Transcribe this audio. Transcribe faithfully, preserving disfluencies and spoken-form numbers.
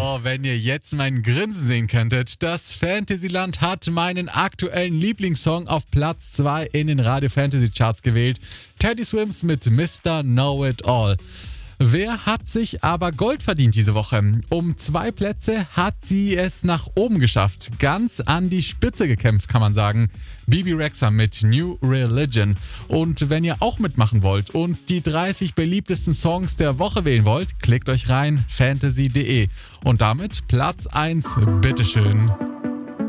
Oh, wenn ihr jetzt mein Grinsen sehen könntet. Das Fantasyland hat meinen aktuellen Lieblingssong auf Platz zwei in den Radio Fantasy Charts gewählt. Teddy Swims mit Mister Know It All. Wer hat sich aber Gold verdient diese Woche? Um zwei Plätze hat sie es nach oben geschafft. Ganz an die Spitze gekämpft, kann man sagen. Bebe Rexha mit New Religion. Und wenn ihr auch mitmachen wollt und die dreißig beliebtesten Songs der Woche wählen wollt, klickt euch rein, fantasy punkt de. Und damit Platz eins, bitteschön.